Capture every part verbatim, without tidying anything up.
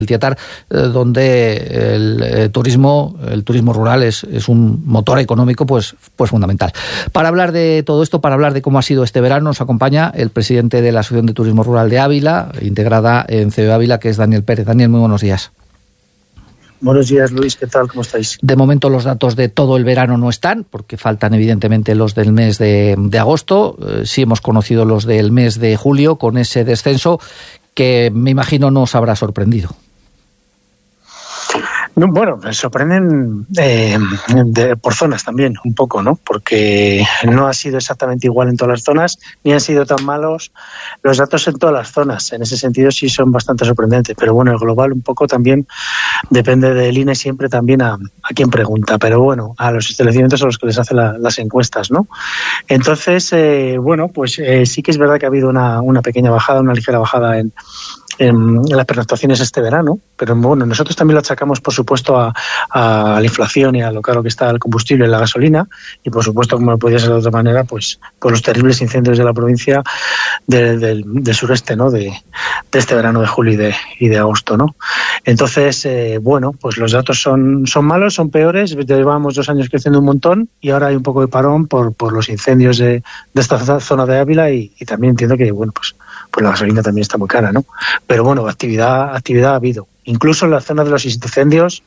el Tietar, eh, donde el eh, turismo, el turismo rural es, es un motor económico pues, pues fundamental. Para hablar de todo esto, para hablar de cómo ha sido este verano, nos acompaña el presidente de la Asociación de Turismo Rural de Ávila, integrada en C E O Ávila, que es Daniel Pérez. Daniel, muy buenos días. Buenos días, Luis, ¿qué tal? ¿Cómo estáis? De momento los datos de todo el verano no están, porque faltan evidentemente los del mes de, de agosto. Eh, sí hemos conocido los del mes de julio, con ese descenso que me imagino no os habrá sorprendido. No, bueno, me sorprenden eh, de, por zonas también, un poco, ¿no? Porque no ha sido exactamente igual en todas las zonas, ni han sido tan malos los datos en todas las zonas. En ese sentido sí son bastante sorprendentes, pero bueno, el global un poco también depende del I N E siempre también a, a quien pregunta, pero bueno, a los establecimientos a los que les hacen la, las encuestas, ¿no? Entonces, eh, bueno, pues eh, sí que es verdad que ha habido una, una pequeña bajada, una ligera bajada en en las pernoctaciones este verano, pero bueno, nosotros también lo achacamos por supuesto a, a la inflación y a lo caro que está el combustible y la gasolina, y por supuesto, como no podía ser de otra manera, pues por los terribles incendios de la provincia de, de, del sureste, ¿no? De, de este verano de julio y de, y de agosto, ¿no? Entonces, eh, bueno, pues los datos son, son malos, son peores. Llevamos dos años creciendo un montón y ahora hay un poco de parón por, por los incendios de, de esta zona de Ávila, y, y también entiendo que, bueno, pues pues la gasolina también está muy cara, ¿no? Pero bueno, actividad actividad ha habido. Incluso en la zona de los incendios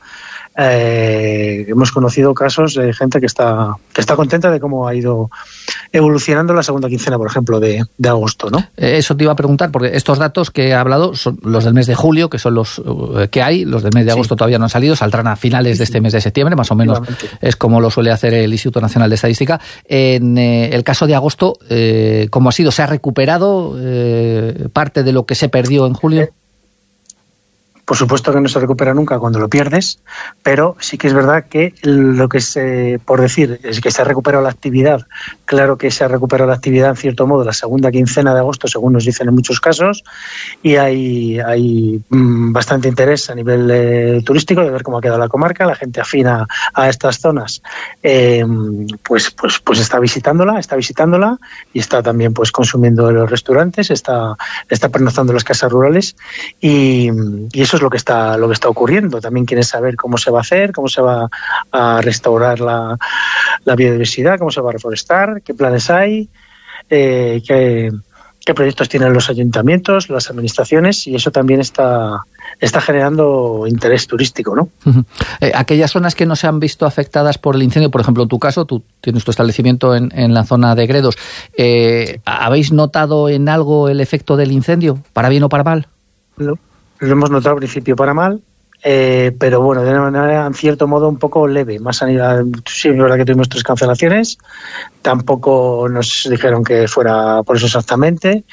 eh, hemos conocido casos de gente que está que está contenta de cómo ha ido evolucionando la segunda quincena, por ejemplo, de, de agosto, ¿no? Eso te iba a preguntar, porque estos datos que he hablado son los del mes de julio, que son los que hay, los del mes de agosto sí. Todavía no han salido, saldrán a finales de este mes de septiembre, más o menos es como lo suele hacer el Instituto Nacional de Estadística. En eh, el caso de agosto, eh, ¿cómo ha sido? ¿Se ha recuperado eh, parte de lo que se perdió en julio? Por supuesto que no se recupera nunca cuando lo pierdes, pero sí que es verdad que lo que se, por decir, es que se ha recuperado la actividad. Claro que se ha recuperado la actividad en cierto modo la segunda quincena de agosto, según nos dicen en muchos casos, y hay, hay bastante interés a nivel eh, turístico de ver cómo ha quedado la comarca. La gente afina a estas zonas, eh, pues, pues, pues está visitándola, está visitándola y está también pues consumiendo en los restaurantes, está, está pernoctando en las casas rurales, y, y eso es lo que está lo que está ocurriendo. También quieren saber cómo se va a hacer, cómo se va a restaurar la, la biodiversidad, cómo se va a reforestar, qué planes hay, eh, qué, qué proyectos tienen los ayuntamientos, las administraciones, y eso también está está generando interés turístico, ¿no? Uh-huh. Eh, aquellas zonas que no se han visto afectadas por el incendio, por ejemplo, en tu caso, tú tienes tu establecimiento en, en la zona de Gredos, eh, ¿habéis notado en algo el efecto del incendio, para bien o para mal? No. Lo hemos notado al principio para mal, eh, pero bueno, de una manera, en cierto modo, un poco leve. Más a nivel, sí, es verdad que tuvimos tres cancelaciones, tampoco nos dijeron que fuera por eso exactamente,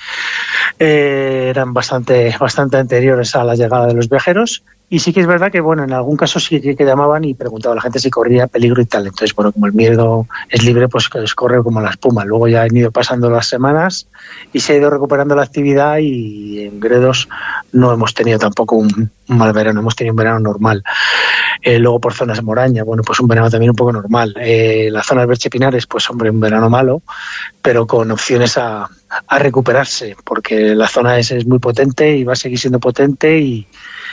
eh, eran bastante, bastante anteriores a la llegada de los viajeros. Y sí que es verdad que, bueno, en algún caso sí que llamaban y preguntaban a la gente si corría peligro y tal. Entonces, bueno, como el miedo es libre, pues corre como la espuma. Luego ya han ido pasando las semanas y se ha ido recuperando la actividad, y en Gredos no hemos tenido tampoco un, un mal verano, hemos tenido un verano normal. Eh, luego por zonas de Moraña, bueno, pues un verano también un poco normal. Eh, la zona de Berche Pinares, pues hombre, un verano malo, pero con opciones a, a recuperarse, porque la zona es, es muy potente y va a seguir siendo potente, y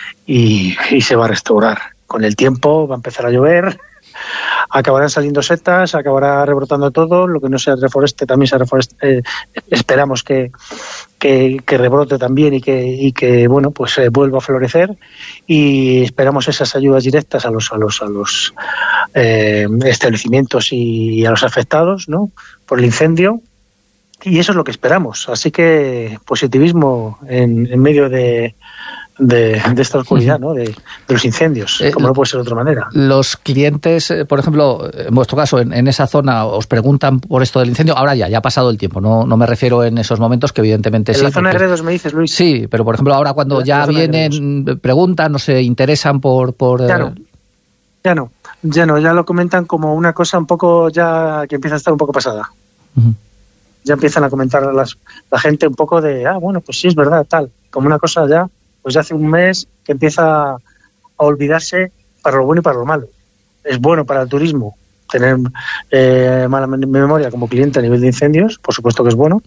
Y, y se va a restaurar. Con el tiempo va a empezar a llover, acabarán saliendo setas, acabará rebrotando todo, lo que no se reforeste también se reforeste, eh, esperamos que, que, que rebrote también y que, y que bueno, pues eh, vuelva a florecer, y esperamos esas ayudas directas a los, a los, a los eh, establecimientos y, y a los afectados, ¿no?, por el incendio. Y eso es lo que esperamos. Así que positivismo en, en medio de De, de esta oscuridad, ¿no?, de, de los incendios, como eh, no puede ser de otra manera. Los clientes, por ejemplo, en vuestro caso, en, en esa zona, os preguntan por esto del incendio. Ahora ya, ya ha pasado el tiempo, no, no me refiero en esos momentos, que evidentemente en sí. En la zona porque, de Gredos me dices, Luis. Sí, pero por ejemplo ahora cuando ya vienen, preguntan, no se interesan por... por ya no, ya no, ya no, ya lo comentan como una cosa un poco ya que empieza a estar un poco pasada. Uh-huh. Ya empiezan a comentar a las, la gente un poco de, ah, bueno, pues sí, es verdad, tal, como una cosa ya... pues hace un mes que empieza a olvidarse para lo bueno y para lo malo. Es bueno para el turismo, tener eh, mala memoria como cliente a nivel de incendios, por supuesto que es bueno,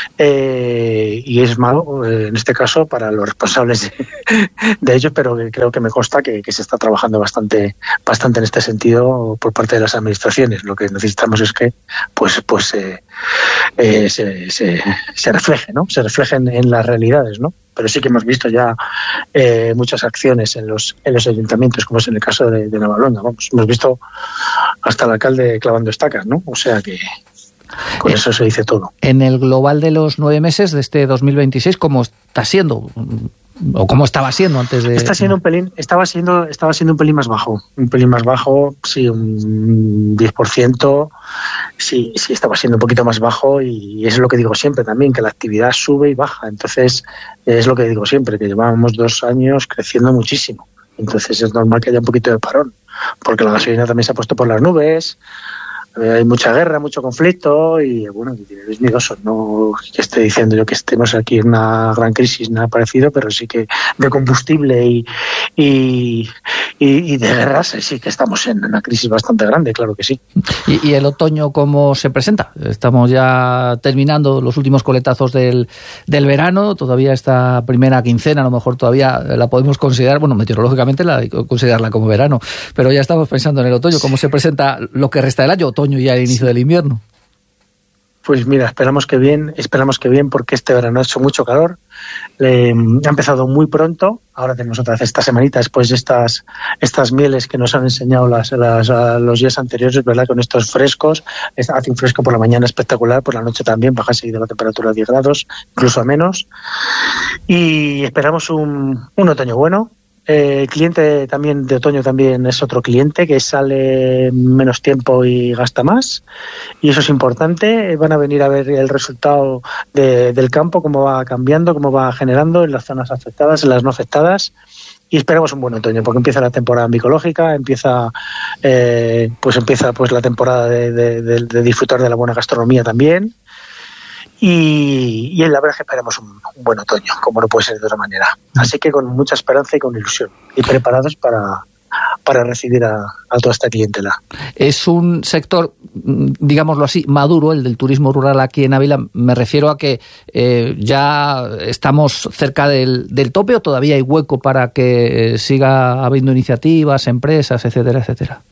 eh, y es malo eh, en este caso para los responsables de, de ellos, pero creo que me consta que, que se está trabajando bastante bastante en este sentido por parte de las administraciones. Lo que necesitamos es que pues pues eh, eh, se, se, se refleje, ¿no? Se reflejen en las realidades, ¿no? Pero sí que hemos visto ya eh, muchas acciones en los en los ayuntamientos, como es en el caso de, de Navaloña. Vamos, hemos visto hasta el alcalde clavando estacas, ¿no? O sea que con eh, eso se dice todo. En el global de los nueve meses de este dos mil veintiséis, ¿cómo está siendo? ¿O cómo estaba siendo antes de...? Está siendo un pelín, estaba siendo, estaba siendo un pelín más bajo. Un pelín más bajo, sí, un diez por ciento. Sí, sí estaba siendo un poquito más bajo, y es lo que digo siempre también, que la actividad sube y baja. Entonces, es lo que digo siempre, que llevábamos dos años creciendo muchísimo. Entonces es normal que haya un poquito de parón, porque la gasolina también se ha puesto por las nubes. Hay mucha guerra, mucho conflicto y, bueno, es miedoso. No que esté diciendo yo que estemos aquí en una gran crisis, nada parecido, pero sí que de combustible y, y, y, y de guerras sí que estamos en una crisis bastante grande, claro que sí. ¿Y, y el otoño cómo se presenta? Estamos ya terminando los últimos coletazos del, del verano, todavía esta primera quincena a lo mejor todavía la podemos considerar, bueno, meteorológicamente la considerarla como verano, pero ya estamos pensando en el otoño, ¿cómo se presenta lo que resta del año? Otoño y al inicio del invierno. Pues mira, esperamos que bien, esperamos que bien, porque este verano ha hecho mucho calor, eh, ha empezado muy pronto. Ahora tenemos otra vez esta semanita después de estas estas mieles que nos han enseñado las, las los días anteriores, ¿verdad? Con estos frescos, hace un fresco por la mañana espectacular, por la noche también baja seguido la temperatura a diez grados, incluso a menos, y esperamos un, un otoño bueno. Eh, el cliente también de otoño también es otro cliente que sale menos tiempo y gasta más, y eso es importante. Van a venir a ver el resultado de, del campo, cómo va cambiando, cómo va generando en las zonas afectadas, en las no afectadas, y esperamos un buen otoño porque empieza la temporada micológica, empieza eh, pues empieza pues la temporada de, de, de, de disfrutar de la buena gastronomía también. Y, y en la verdad que esperamos un, un buen otoño, como no puede ser de otra manera. Así que con mucha esperanza y con ilusión, y preparados para, para recibir a, a toda esta clientela. Es un sector, digámoslo así, maduro, el del turismo rural aquí en Ávila. Me refiero a que eh, ya estamos cerca del, del tope, o todavía hay hueco para que siga habiendo iniciativas, empresas, etcétera, etcétera.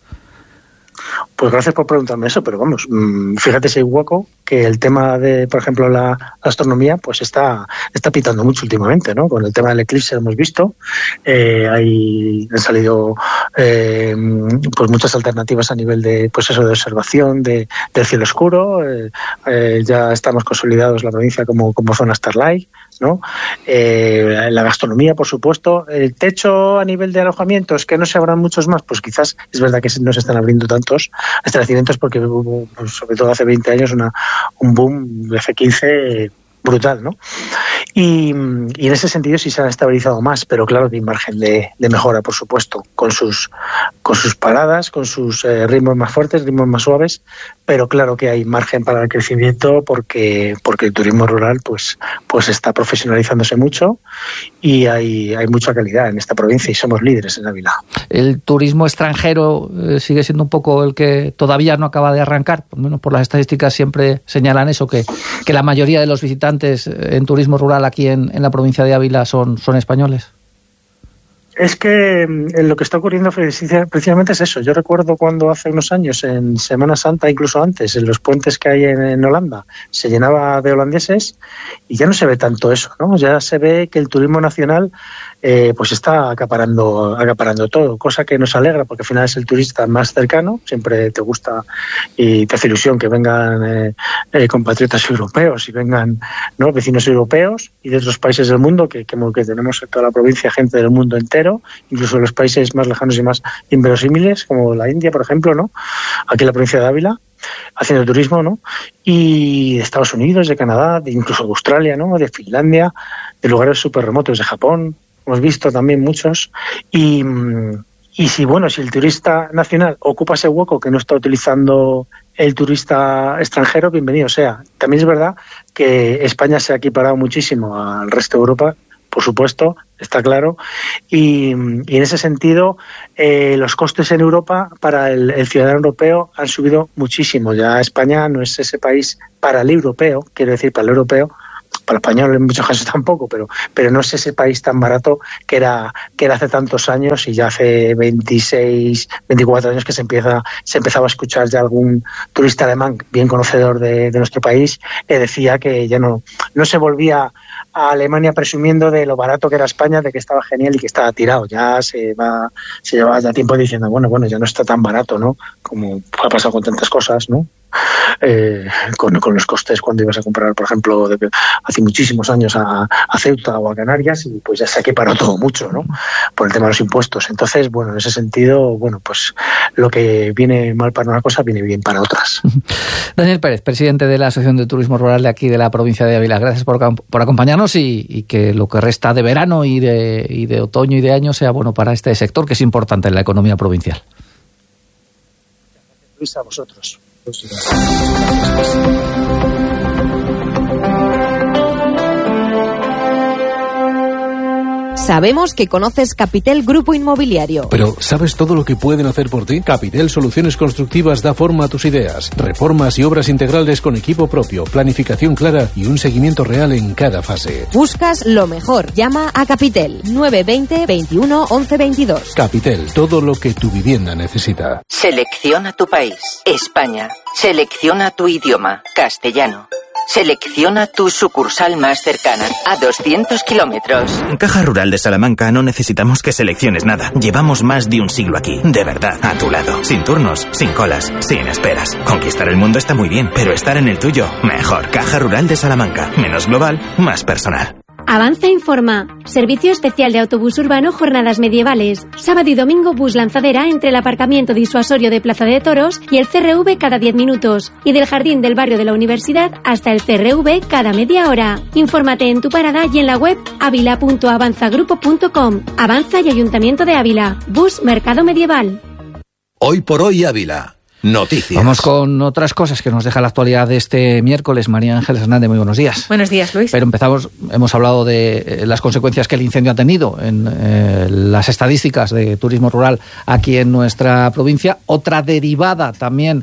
Pues gracias por preguntarme eso, pero vamos, fíjate si hay hueco, que el tema de, por ejemplo, la astronomía, pues está está pitando mucho últimamente, ¿no? Con el tema del eclipse lo hemos visto, eh, hay, han salido eh, pues muchas alternativas a nivel de, pues eso, de observación de, del cielo oscuro. Eh, eh, ya estamos consolidados la provincia como, como zona Starlight, ¿no? Eh, la gastronomía, por supuesto. El techo a nivel de alojamientos, que no se abran muchos más, pues quizás es verdad que no se están abriendo tantos establecimientos, porque hubo, pues, sobre todo hace veinte años, una, un boom de F quince brutal, ¿no? Y, y en ese sentido sí se han estabilizado más, pero claro que hay margen de, de mejora, por supuesto, con sus con sus paradas, con sus eh, ritmos más fuertes, ritmos más suaves, pero claro que hay margen para el crecimiento, porque porque el turismo rural pues pues está profesionalizándose mucho, y hay hay mucha calidad en esta provincia, y somos líderes en Ávila. El turismo extranjero eh, sigue siendo un poco el que todavía no acaba de arrancar, por lo menos por las estadísticas siempre señalan eso, que, que la mayoría de los visitantes en turismo rural aquí en, en la provincia de Ávila son, son españoles. Es que eh, lo que está ocurriendo precisamente es eso. Yo recuerdo cuando hace unos años, en Semana Santa, incluso antes, en los puentes que hay en, en Holanda, se llenaba de holandeses, y ya no se ve tanto eso, ¿no? Ya se ve que el turismo nacional eh, pues está acaparando, acaparando todo, cosa que nos alegra, porque al final es el turista más cercano. Siempre te gusta y te hace ilusión que vengan eh, eh, compatriotas europeos y vengan, ¿no?, vecinos europeos y de otros países del mundo, que, que, que tenemos en toda la provincia gente del mundo entero, incluso los países más lejanos y más inverosímiles, como la India, por ejemplo, ¿no?, aquí en la provincia de Ávila, haciendo turismo, ¿no?, y de Estados Unidos, de Canadá, de incluso de Australia, ¿no?, de Finlandia, de lugares súper remotos, de Japón, hemos visto también muchos. Y, y si, bueno, si el turista nacional ocupa ese hueco que no está utilizando el turista extranjero, bienvenido sea. También es verdad que España se ha equiparado muchísimo al resto de Europa, por supuesto, está claro, y, y en ese sentido eh, los costes en Europa para el, el ciudadano europeo han subido muchísimo. Ya España no es ese país para el europeo, quiero decir, para el europeo, para el español en muchos casos tampoco, pero pero no es ese país tan barato que era que era hace tantos años, y ya hace veintiséis, veinticuatro años que se empieza se empezaba a escuchar ya algún turista alemán bien conocedor de, de nuestro país que decía que ya no no se volvía a Alemania presumiendo de lo barato que era España, de que estaba genial y que estaba tirado. Ya se va se lleva ya tiempo diciendo, bueno, bueno, ya no está tan barato, ¿no? Como ha pasado con tantas cosas, ¿no? Eh, con, con los costes cuando ibas a comprar, por ejemplo, de, hace muchísimos años a, a Ceuta o a Canarias, y pues ya se equiparó todo mucho, ¿no? Por el tema de los impuestos. Entonces, bueno, en ese sentido, bueno, pues lo que viene mal para una cosa viene bien para otras. Daniel Pérez, presidente de la Asociación de Turismo Rural de aquí de la provincia de Ávila, gracias por, por acompañarnos y, y que lo que resta de verano y de, y de otoño y de año sea bueno para este sector, que es importante en la economía provincial. Luis, a vosotros. Sabemos que conoces Capitel Grupo Inmobiliario. Pero ¿sabes todo lo que pueden hacer por ti? Capitel Soluciones Constructivas da forma a tus ideas. Reformas y obras integrales con equipo propio, planificación clara y un seguimiento real en cada fase. Buscas lo mejor. Llama a Capitel nueve veinte, veintiuno, once, veintidós. Capitel, todo lo que tu vivienda necesita. Selecciona tu país, España. Selecciona tu idioma, castellano. Selecciona tu sucursal más cercana, a doscientos kilómetros. En Caja Rural de Salamanca no necesitamos que selecciones nada. Llevamos más de un siglo aquí, de verdad, a tu lado. Sin turnos, sin colas, sin esperas. Conquistar el mundo está muy bien, pero estar en el tuyo, mejor. Caja Rural de Salamanca, menos global, más personal. Avanza informa. Servicio especial de autobús urbano Jornadas Medievales. Sábado y domingo bus lanzadera entre el aparcamiento disuasorio de Plaza de Toros y el C R V cada diez minutos. Y del jardín del barrio de la Universidad hasta el C R V cada media hora. Infórmate en tu parada y en la web avila punto avanzagrupo punto com. Avanza y Ayuntamiento de Ávila. Bus Mercado Medieval. Hoy por hoy Ávila. Noticias. Vamos con otras cosas que nos deja la actualidad de este miércoles. María Ángeles Hernández, muy buenos días. Buenos días, Luis. Pero empezamos, hemos hablado de las consecuencias que el incendio ha tenido en eh, las estadísticas de turismo rural aquí en nuestra provincia. Otra derivada también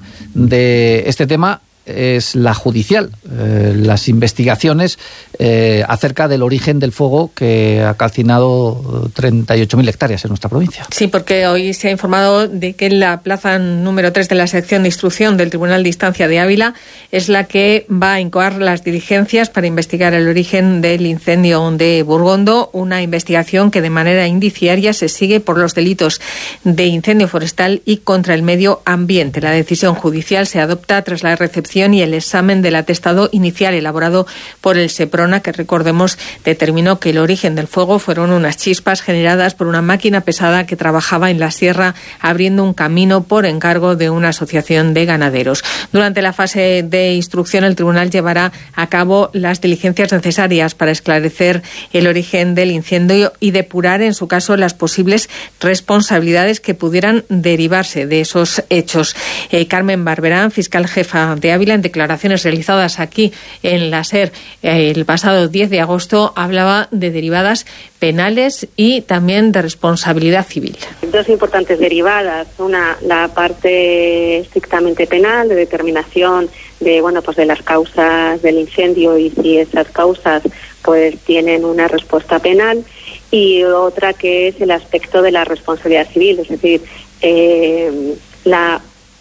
de este tema es la judicial, eh, las investigaciones eh, acerca del origen del fuego que ha calcinado treinta y ocho mil hectáreas en nuestra provincia. Sí, porque hoy se ha informado de que la plaza número tres de la sección de instrucción del Tribunal de Instancia de Ávila es la que va a incoar las diligencias para investigar el origen del incendio de Burgondo, una investigación que de manera indiciaria se sigue por los delitos de incendio forestal y contra el medio ambiente. La decisión judicial se adopta tras la recepción y el examen del atestado inicial elaborado por el Seprona, que recordemos determinó que el origen del fuego fueron unas chispas generadas por una máquina pesada que trabajaba en la sierra abriendo un camino por encargo de una asociación de ganaderos. Durante la fase de instrucción el tribunal llevará a cabo las diligencias necesarias para esclarecer el origen del incendio y depurar en su caso las posibles responsabilidades que pudieran derivarse de esos hechos. Eh, Carmen Barberán, fiscal jefa de Ávila, en declaraciones realizadas aquí en la SER eh, el pasado diez de agosto, hablaba de derivadas penales y también de responsabilidad civil. Dos importantes derivadas, una la parte estrictamente penal de determinación de bueno pues de las causas del incendio y si esas causas pues tienen una respuesta penal, y otra que es el aspecto de la responsabilidad civil, es decir, eh, la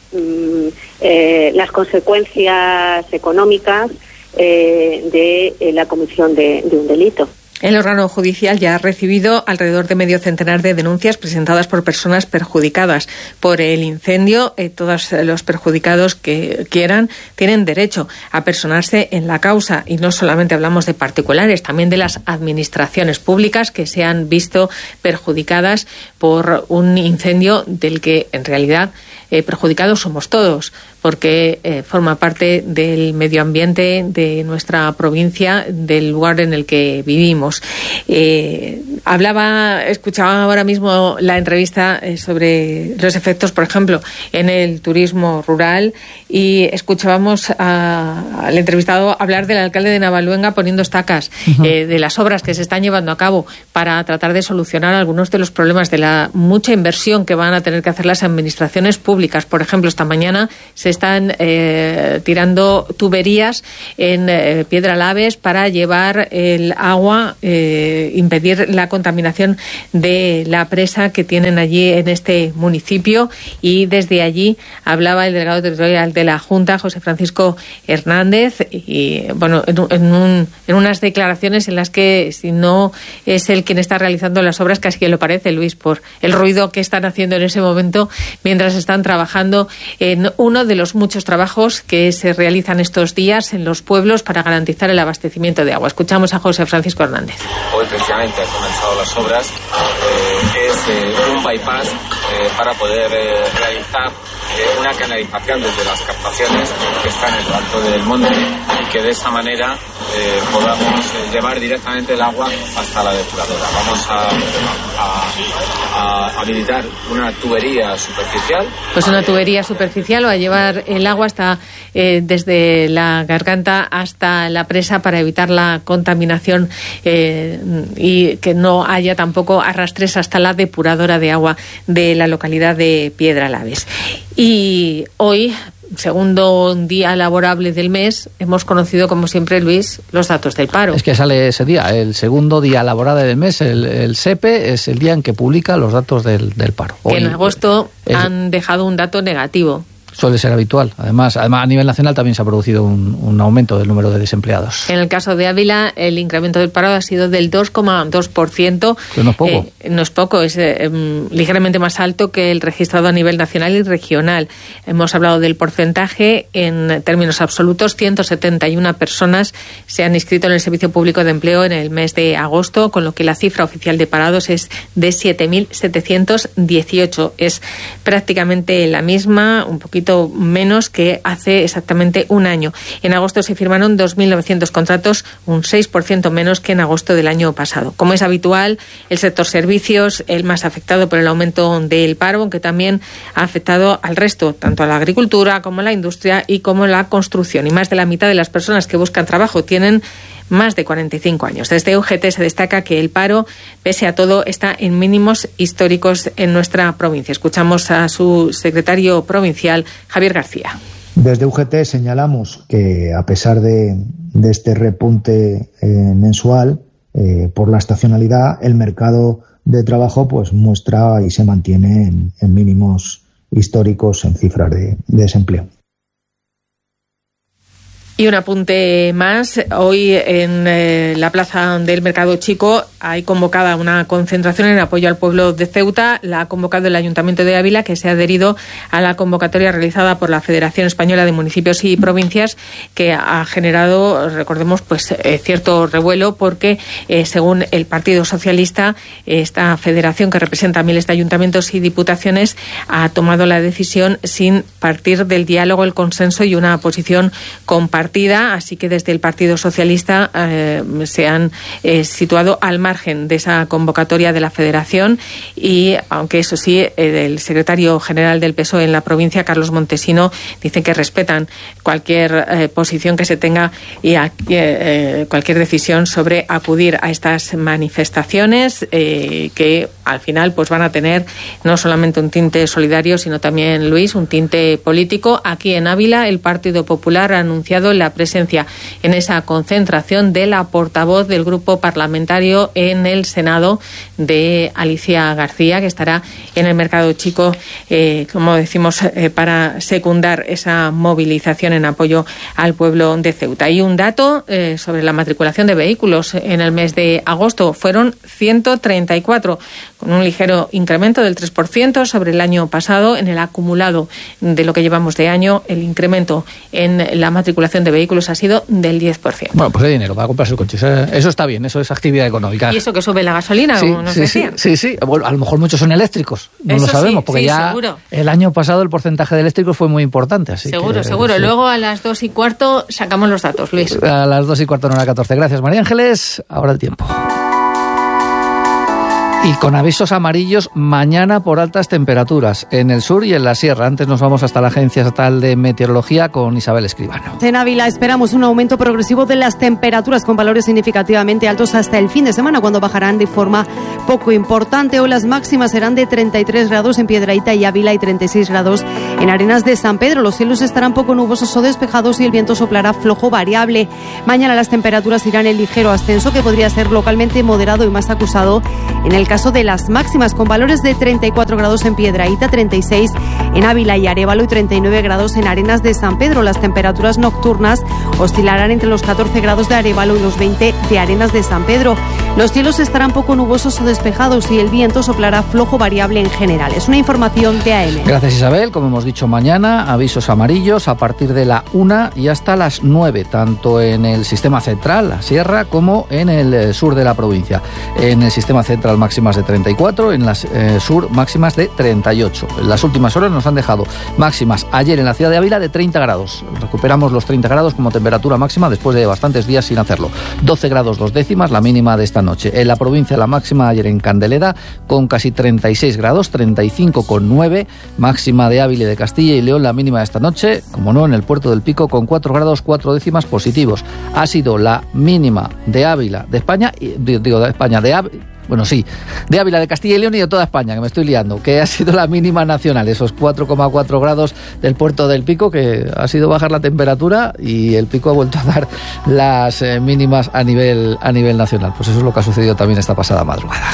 Eh, las consecuencias económicas eh, de eh, la comisión de, de un delito. El órgano judicial ya ha recibido alrededor de medio centenar de denuncias presentadas por personas perjudicadas por el incendio. Eh, todos los perjudicados que quieran tienen derecho a personarse en la causa, y no solamente hablamos de particulares, también de las administraciones públicas que se han visto perjudicadas por un incendio del que en realidad eh, perjudicados somos todos, porque eh, forma parte del medio ambiente de nuestra provincia, del lugar en el que vivimos. Eh, hablaba, escuchaba ahora mismo la entrevista eh, sobre los efectos, por ejemplo, en el turismo rural, y escuchábamos a, al entrevistado hablar del alcalde de Navaluenga poniendo estacas uh-huh. eh, de las obras que se están llevando a cabo para tratar de solucionar algunos de los problemas de la mucha inversión que van a tener que hacer las administraciones públicas. Por ejemplo, esta mañana se están eh, tirando tuberías en eh, Piedralaves para llevar el agua, eh, impedir la contaminación de la presa que tienen allí en este municipio, y desde allí hablaba el delegado territorial de la Junta, José Francisco Hernández, y bueno, en, en, un, en unas declaraciones en las que, si no es él quien está realizando las obras, casi que lo parece, Luis, por el ruido que están haciendo en ese momento mientras están trabajando en uno de los muchos trabajos que se realizan estos días en los pueblos para garantizar el abastecimiento de agua. Escuchamos a José Francisco Hernández. Hoy precisamente han comenzado las obras, eh, es eh, un bypass eh, para poder eh, realizar eh, una canalización desde las captaciones que están en lo alto del monte, y que de esa manera eh, podamos eh, llevar directamente el agua hasta la depuradora. Vamos a, a, a habilitar una tubería superficial. Pues una tubería superficial o a llevar el agua hasta eh, desde la garganta hasta la presa para evitar la contaminación eh, y que no haya tampoco arrastres hasta la depuradora de agua de la localidad de Piedralaves. Y hoy, segundo día laborable del mes, hemos conocido, como siempre, Luis, los datos del paro. Es que sale ese día, el segundo día laborable del mes, el, el S E P E, es el día en que publica los datos del, del paro. Hoy, que en agosto es, han dejado un dato negativo. Suele ser habitual. Además, además, a nivel nacional también se ha producido un, un aumento del número de desempleados. En el caso de Ávila, el incremento del paro ha sido del dos coma dos por ciento. Que no es poco. Eh, no es poco, es eh, ligeramente más alto que el registrado a nivel nacional y regional. Hemos hablado del porcentaje en términos absolutos. ciento setenta y una personas se han inscrito en el Servicio Público de Empleo en el mes de agosto, con lo que la cifra oficial de parados es de siete mil setecientos dieciocho. Es prácticamente la misma, un poquito menos que hace exactamente un año. En agosto se firmaron dos mil novecientos contratos, un seis por ciento menos que en agosto del año pasado. Como es habitual, el sector servicios, el más afectado por el aumento del paro, aunque también ha afectado al resto, tanto a la agricultura como a la industria y como la construcción. Y más de la mitad de las personas que buscan trabajo tienen más de cuarenta y cinco años. Desde U G T se destaca que el paro, pese a todo, está en mínimos históricos en nuestra provincia. Escuchamos a su secretario provincial, Javier García. Desde U G T señalamos que, a pesar de, de este repunte eh, mensual eh, por la estacionalidad, el mercado de trabajo pues muestra y se mantiene en, en mínimos históricos en cifras de, de desempleo. Y un apunte más, hoy en eh, la plaza del Mercado Chico hay convocada una concentración en apoyo al pueblo de Ceuta. La ha convocado el Ayuntamiento de Ávila, que se ha adherido a la convocatoria realizada por la Federación Española de Municipios y Provincias, que ha generado, recordemos, pues eh, cierto revuelo, porque eh, según el Partido Socialista, esta federación, que representa a miles de ayuntamientos y diputaciones, ha tomado la decisión sin partir del diálogo, el consenso y una posición compartida. Así que desde el Partido Socialista eh, se han eh, situado al margen de esa convocatoria de la Federación, y aunque eso sí, eh, el secretario general del P S O E en la provincia, Carlos Montesino, dice que respetan cualquier eh, posición que se tenga y a, eh, cualquier decisión sobre acudir a estas manifestaciones eh, que al final pues van a tener no solamente un tinte solidario, sino también, Luis, un tinte político. Aquí en Ávila el Partido Popular ha anunciado la presencia en esa concentración de la portavoz del grupo parlamentario en el Senado, de Alicia García, que estará en el Mercado Chico, eh, como decimos, eh, para secundar esa movilización en apoyo al pueblo de Ceuta. Y un dato eh, sobre la matriculación de vehículos en el mes de agosto: fueron ciento treinta y cuatro, con un ligero incremento del tres por ciento sobre el año pasado. En el acumulado de lo que llevamos de año, el incremento en la matriculación de de vehículos ha sido del diez por ciento. Bueno, pues hay dinero para comprarse el coche. Eso está bien, eso es actividad económica. Y eso que sube la gasolina, sí, como nos sí, decían. Sí, sí, sí. Bueno, a lo mejor muchos son eléctricos, no eso lo sabemos, sí, porque sí, ya seguro. El año pasado el porcentaje de eléctricos fue muy importante. Así seguro, que, seguro. Sí. Luego a las dos y cuarto sacamos los datos, Luis. A las dos y cuarto, no a las catorce. Gracias, María Ángeles. Ahora el tiempo. Y con avisos amarillos mañana por altas temperaturas en el sur y en la sierra. Antes nos vamos hasta la Agencia Estatal de Meteorología con Isabel Escribano. En Ávila esperamos un aumento progresivo de las temperaturas con valores significativamente altos hasta el fin de semana, cuando bajarán de forma poco importante. Hoy las máximas serán de treinta y tres grados en Piedrahíta y Ávila y treinta y seis grados en Arenas de San Pedro. Los cielos estarán poco nubosos o despejados y el viento soplará flojo variable. Mañana las temperaturas irán en ligero ascenso, que podría ser localmente moderado y más acusado en el caso de las máximas, con valores de treinta y cuatro grados en Piedrahíta, treinta y seis en Ávila y Arévalo y treinta y nueve grados en Arenas de San Pedro. Las temperaturas nocturnas oscilarán entre los catorce grados de Arévalo y los veinte de Arenas de San Pedro. Los cielos estarán poco nubosos o despejados y el viento soplará flojo variable en general. Es una información de A M. Gracias, Isabel. Como hemos dicho, mañana avisos amarillos a partir de la una y hasta las nueve, tanto en el sistema central, la sierra, como en el sur de la provincia. En el sistema central máximas de treinta y cuatro, en la eh, sur máximas de treinta y ocho. En las últimas horas nos han dejado máximas ayer en la ciudad de Ávila de treinta grados. Recuperamos los treinta grados como temperatura máxima después de bastantes días sin hacerlo. doce grados dos décimas, la mínima de esta noche. En la provincia la máxima ayer en Candeleda con casi treinta y seis grados, treinta y cinco coma nueve, máxima de Ávila y de Castilla y León la mínima de esta noche, como no, en el Puerto del Pico con cuatro grados cuatro décimas positivos. Ha sido la mínima de Ávila, de España, digo de España, de Ávila, Bueno, sí, de Ávila, de Castilla y León y de toda España, que me estoy liando, que ha sido la mínima nacional, esos cuatro coma cuatro grados del Puerto del Pico, que ha sido bajar la temperatura y el Pico ha vuelto a dar las eh, mínimas a nivel, a nivel nacional. Pues eso es lo que ha sucedido también esta pasada madrugada.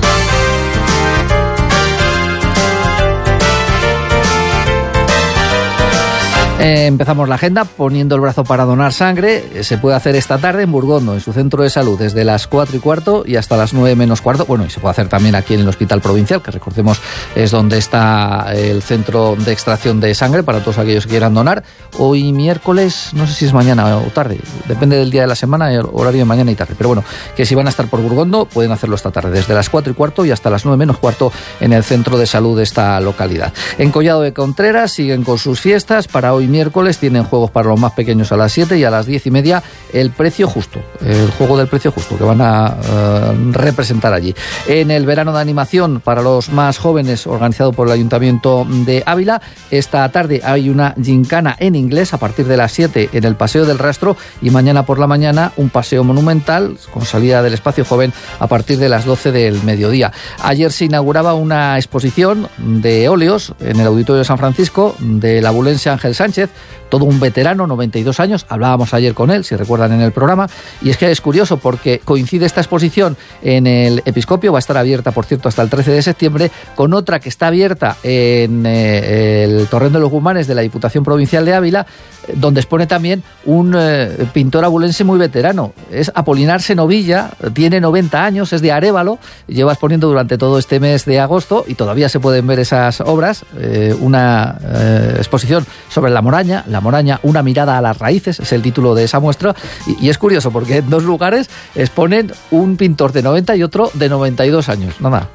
Eh, empezamos la agenda poniendo el brazo para donar sangre. Eh, se puede hacer esta tarde en Burgondo, en su centro de salud, desde las cuatro y cuarto y hasta las nueve menos cuarto. Bueno, y se puede hacer también aquí en el Hospital Provincial, que recordemos es donde está el centro de extracción de sangre para todos aquellos que quieran donar. Hoy miércoles, no sé si es mañana o tarde, depende del día de la semana, el horario de mañana y tarde. Pero bueno, que si van a estar por Burgondo, pueden hacerlo esta tarde, desde las cuatro y cuarto y hasta las nueve menos cuarto en el centro de salud de esta localidad. En Collado de Contreras siguen con sus fiestas. Para hoy miércoles tienen juegos para los más pequeños a las siete y a las diez y media el precio justo, el juego del precio justo que van a uh, representar allí. En el verano de animación para los más jóvenes, organizado por el Ayuntamiento de Ávila, esta tarde hay una gincana en inglés a partir de las siete en el Paseo del Rastro y mañana por la mañana un paseo monumental con salida del espacio joven a partir de las doce del mediodía. Ayer se inauguraba una exposición de óleos en el Auditorio de San Francisco del abulense Ángel Sánchez, todo un veterano, noventa y dos años, hablábamos ayer con él, si recuerdan en el programa, y es que es curioso porque coincide esta exposición en el Episcopio, va a estar abierta, por cierto, hasta el trece de septiembre, con otra que está abierta en eh, el Torrent de los Gumanes de la Diputación Provincial de Ávila, donde expone también un eh, pintor abulense muy veterano, es Apolinar Senovilla, tiene noventa años, es de Arévalo, lleva exponiendo durante todo este mes de agosto y todavía se pueden ver esas obras, eh, una eh, exposición sobre la Moraña, la Moraña, una mirada a las raíces, es el título de esa muestra, y, y es curioso porque en dos lugares exponen un pintor de noventa y otro de noventa y dos años, nada,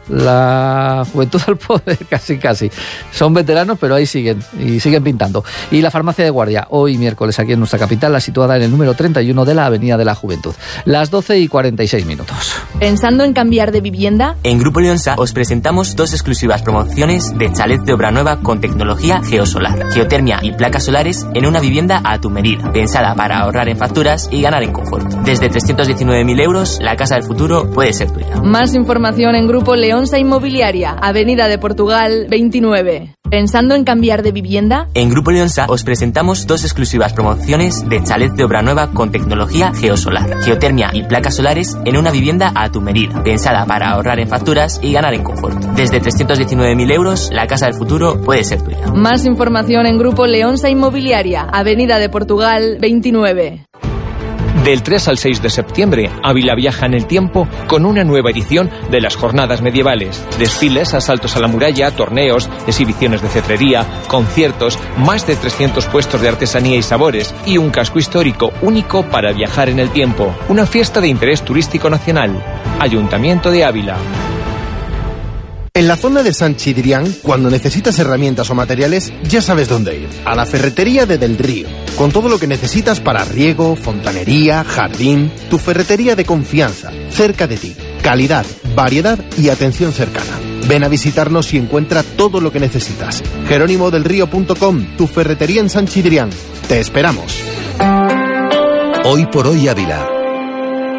la juventud al poder, casi casi, son veteranos pero ahí siguen, y siguen pintando. Y la farmacia de guardia, hoy miércoles aquí en nuestra capital, la situada en el número treinta y uno de la Avenida de la Juventud, las doce y cuarenta y seis minutos. ¿Pensando en cambiar de vivienda? En Grupo Leonsa os presentamos dos exclusivas promociones de chalet de obra nueva con tecnología geosolar, geotermia y placas solares en una vivienda a tu medida, pensada para ahorrar en facturas y ganar en confort. Desde trescientos diecinueve mil euros, la casa del futuro puede ser tuya. Más información en Grupo Leonsa Inmobiliaria, Avenida de Portugal veintinueve. ¿Pensando en cambiar de vivienda? En Grupo Leonsa os presentamos dos exclusivas promociones de chalet de obra nueva con tecnología geosolar, geotermia y placas solares en una vivienda a tu medida, pensada para ahorrar en facturas y ganar en confort. Desde trescientos diecinueve mil euros, la casa del futuro puede ser tuya. Más información en Grupo Leonsa Inmobiliaria, Avenida de Portugal veintinueve. Del tres al seis de septiembre, Ávila viaja en el tiempo con una nueva edición de las Jornadas Medievales. Desfiles, asaltos a la muralla, torneos, exhibiciones de cetrería, conciertos, más de trescientos puestos de artesanía y sabores y un casco histórico único para viajar en el tiempo. Una fiesta de interés turístico nacional. Ayuntamiento de Ávila. En la zona de San Chidrián, cuando necesitas herramientas o materiales, ya sabes dónde ir. A la ferretería de Del Río, con todo lo que necesitas para riego, fontanería, jardín. Tu ferretería de confianza, cerca de ti. Calidad, variedad y atención cercana. Ven a visitarnos y encuentra todo lo que necesitas. jerónimo del río punto com, tu ferretería en San Chidrián. Te esperamos. Hoy por hoy Ávila.